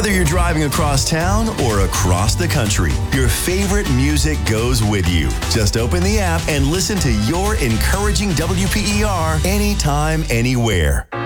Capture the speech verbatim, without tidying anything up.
Whether you're driving across town or across the country, your favorite music goes with you. Just open the app and listen to your encouraging W P E R anytime, anywhere.